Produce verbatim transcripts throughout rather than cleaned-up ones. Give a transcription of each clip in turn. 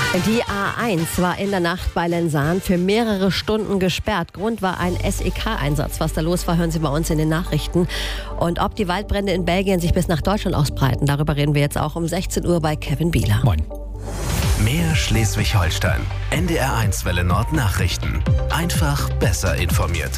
Die A eins war in der Nacht bei Lenzahn für mehrere Stunden gesperrt. Grund war ein S E K-Einsatz. Was da los war, hören Sie bei uns in den Nachrichten. Und ob die Waldbrände in Belgien sich bis nach Deutschland ausbreiten, darüber reden wir jetzt auch um sechzehn Uhr bei Kevin Bieler. Moin. Mehr Schleswig-Holstein. N D R eins Welle Nord Nachrichten. Einfach besser informiert.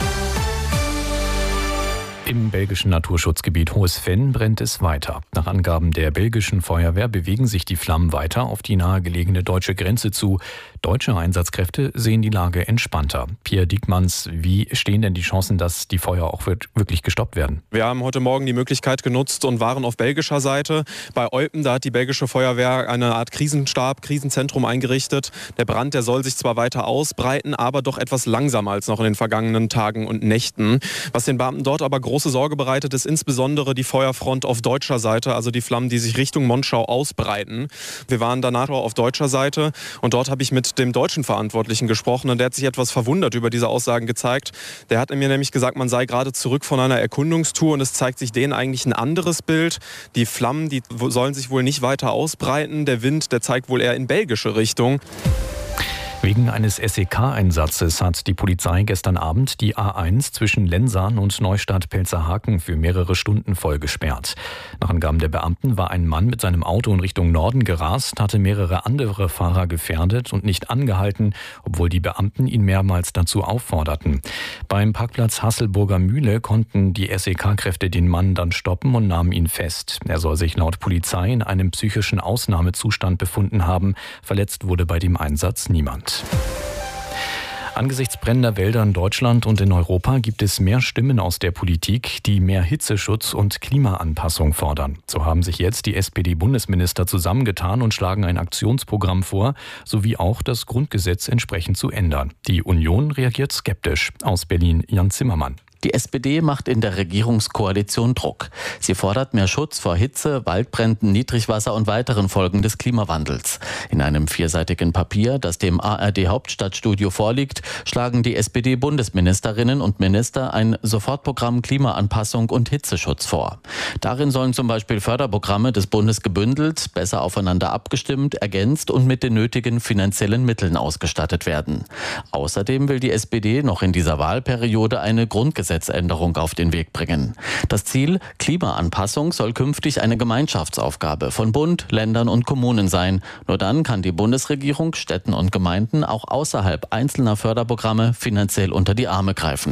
Im belgischen Naturschutzgebiet Hohes Venn brennt es weiter. Nach Angaben der belgischen Feuerwehr bewegen sich die Flammen weiter auf die nahegelegene deutsche Grenze zu. Deutsche Einsatzkräfte sehen die Lage entspannter. Pierre Diekmanns, wie stehen denn die Chancen, dass die Feuer auch wirklich gestoppt werden? Wir haben heute Morgen die Möglichkeit genutzt und waren auf belgischer Seite. Bei Eupen, da hat die belgische Feuerwehr eine Art Krisenstab, Krisenzentrum eingerichtet. Der Brand, der soll sich zwar weiter ausbreiten, aber doch etwas langsamer als noch in den vergangenen Tagen und Nächten. Was den Beamten dort aber groß Große Sorge bereitet ist insbesondere die Feuerfront auf deutscher Seite, also die Flammen, die sich Richtung Monschau ausbreiten. Wir waren danach auf deutscher Seite und dort habe ich mit dem deutschen Verantwortlichen gesprochen und der hat sich etwas verwundert über diese Aussagen gezeigt. Der hat mir nämlich gesagt, man sei gerade zurück von einer Erkundungstour und es zeigt sich denen eigentlich ein anderes Bild. Die Flammen, die sollen sich wohl nicht weiter ausbreiten. Der Wind, der zeigt wohl eher in belgische Richtung. Wegen eines S E K-Einsatzes hat die Polizei gestern Abend die A eins zwischen Lenzahn und Neustadt-Pelzerhaken für mehrere Stunden voll gesperrt. Nach Angaben der Beamten war ein Mann mit seinem Auto in Richtung Norden gerast, hatte mehrere andere Fahrer gefährdet und nicht angehalten, obwohl die Beamten ihn mehrmals dazu aufforderten. Beim Parkplatz Hasselburger Mühle konnten die S E K-Kräfte den Mann dann stoppen und nahmen ihn fest. Er soll sich laut Polizei in einem psychischen Ausnahmezustand befunden haben. Verletzt wurde bei dem Einsatz niemand. Angesichts brennender Wälder in Deutschland und in Europa gibt es mehr Stimmen aus der Politik, die mehr Hitzeschutz und Klimaanpassung fordern. So haben sich jetzt die S P D-Bundesminister zusammengetan und schlagen ein Aktionsprogramm vor, sowie auch das Grundgesetz entsprechend zu ändern. Die Union reagiert skeptisch. Aus Berlin Jan Zimmermann. Die S P D macht in der Regierungskoalition Druck. Sie fordert mehr Schutz vor Hitze, Waldbränden, Niedrigwasser und weiteren Folgen des Klimawandels. In einem vierseitigen Papier, das dem A R D-Hauptstadtstudio vorliegt, schlagen die S P D-Bundesministerinnen und Minister ein Sofortprogramm Klimaanpassung und Hitzeschutz vor. Darin sollen zum Beispiel Förderprogramme des Bundes gebündelt, besser aufeinander abgestimmt, ergänzt und mit den nötigen finanziellen Mitteln ausgestattet werden. Außerdem will die S P D noch in dieser Wahlperiode eine Grundgesetzgebung Gesetzänderung auf den Weg bringen. Das Ziel, Klimaanpassung, soll künftig eine Gemeinschaftsaufgabe von Bund, Ländern und Kommunen sein. Nur dann kann die Bundesregierung Städten und Gemeinden auch außerhalb einzelner Förderprogramme finanziell unter die Arme greifen.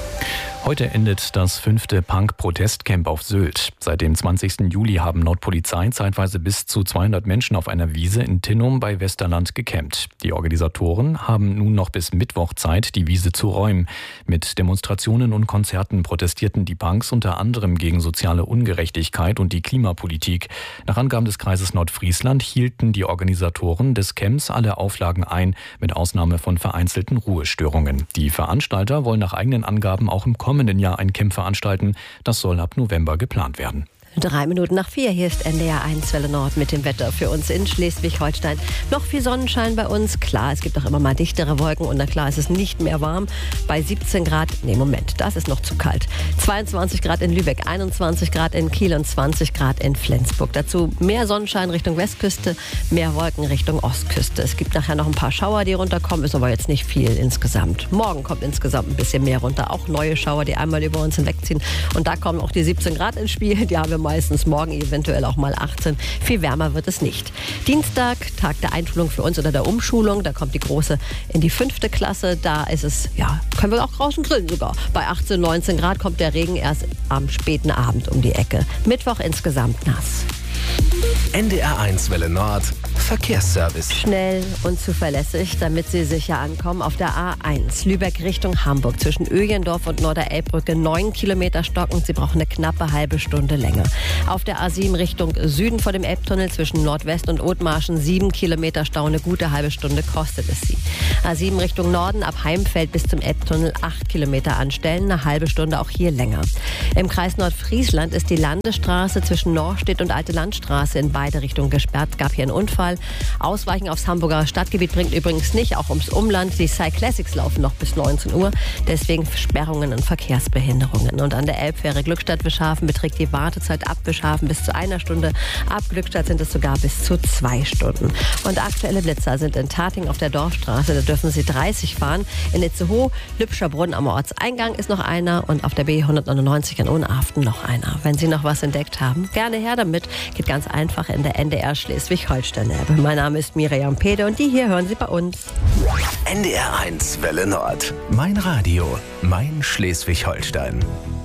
Heute endet das fünfte Punk-Protestcamp auf Sylt. Seit dem zwanzigsten Juli haben laut Polizei zeitweise bis zu zweihundert Menschen auf einer Wiese in Tinnum bei Westerland gecampt. Die Organisatoren haben nun noch bis Mittwoch Zeit, die Wiese zu räumen. Mit Demonstrationen und Konzerten protestierten die Punks unter anderem gegen soziale Ungerechtigkeit und die Klimapolitik. Nach Angaben des Kreises Nordfriesland hielten die Organisatoren des Camps alle Auflagen ein, mit Ausnahme von vereinzelten Ruhestörungen. Die Veranstalter wollen nach eigenen Angaben auch im kommenden Jahr ein Camp veranstalten. Das soll ab November geplant werden. Drei Minuten nach vier, hier ist N D R eins Welle Nord mit dem Wetter für uns in Schleswig-Holstein. Noch viel Sonnenschein bei uns. Klar, es gibt auch immer mal dichtere Wolken und na klar, es ist nicht mehr warm. Bei siebzehn Grad, nee Moment, das ist noch zu kalt. zweiundzwanzig Grad in Lübeck, einundzwanzig Grad in Kiel und zwanzig Grad in Flensburg. Dazu mehr Sonnenschein Richtung Westküste, mehr Wolken Richtung Ostküste. Es gibt nachher noch ein paar Schauer, die runterkommen, ist aber jetzt nicht viel insgesamt. Morgen kommt insgesamt ein bisschen mehr runter. Auch neue Schauer, die einmal über uns hinwegziehen. Und da kommen auch die siebzehn Grad ins Spiel. Die haben wir meistens morgen eventuell auch mal achtzehn. Viel wärmer wird es nicht. Dienstag, Tag der Einschulung für uns oder der Umschulung. Da kommt die Große in die fünfte Klasse. Da ist es, ja, können wir auch draußen grillen sogar. Bei achtzehn, neunzehn Grad kommt der Regen erst am späten Abend um die Ecke. Mittwoch insgesamt nass. N D R eins Welle Nord Verkehrsservice. Schnell und zuverlässig, damit Sie sicher ankommen. Auf der A eins Lübeck Richtung Hamburg zwischen Öjendorf und Norderelbbrücke neun Kilometer stockend. Sie brauchen eine knappe halbe Stunde länger. Auf der A sieben Richtung Süden vor dem Elbtunnel zwischen Nordwest und Othmarschen sieben Kilometer Stau. Eine gute halbe Stunde kostet es Sie. A sieben Richtung Norden ab Heimfeld bis zum Elbtunnel acht Kilometer anstellen. Eine halbe Stunde auch hier länger. Im Kreis Nordfriesland ist die Landesstraße zwischen Norstedt und Alte Landstraße in beide Richtungen gesperrt. Gab hier einen Unfall. Ausweichen aufs Hamburger Stadtgebiet bringt übrigens nicht, auch ums Umland. Die Cyclassics laufen noch bis neunzehn Uhr. Deswegen Sperrungen und Verkehrsbehinderungen. Und an der Elbfähre Glückstadt-Wischhafen beträgt die Wartezeit ab Wischhafen bis zu einer Stunde. Ab Glückstadt sind es sogar bis zu zwei Stunden. Und aktuelle Blitzer sind in Tating auf der Dorfstraße. Da dürfen Sie dreißig fahren. In Itzehoe, Lübscher am Ortseingang ist noch einer und auf der B hundertneunundneunzig in Ohnaften noch einer. Wenn Sie noch was entdeckt haben, gerne her damit. Geht ganz einfach in der N D R Schleswig-Holstein-App. Mein Name ist Miriam Pede und die hier hören Sie bei uns. N D R eins Welle Nord. Mein Radio. Mein Schleswig-Holstein.